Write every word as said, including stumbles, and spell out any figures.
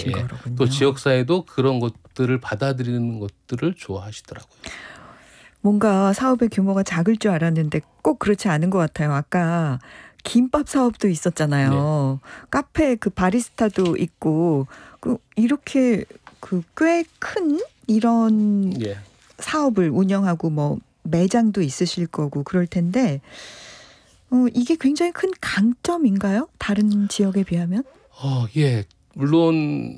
좋아하신 예. 거로군요. 또 지역사회도 그런 것들을 받아들이는 것들을 좋아하시더라고요. 뭔가 사업의 규모가 작을 줄 알았는데 꼭 그렇지 않은 것 같아요. 아까 김밥 사업도 있었잖아요. 네. 카페 그 바리스타도 있고 그 이렇게 그 꽤 큰 이런 예. 사업을 운영하고 뭐 매장도 있으실 거고 그럴 텐데 어 이게 굉장히 큰 강점인가요? 다른 지역에 비하면? 어 예. 물론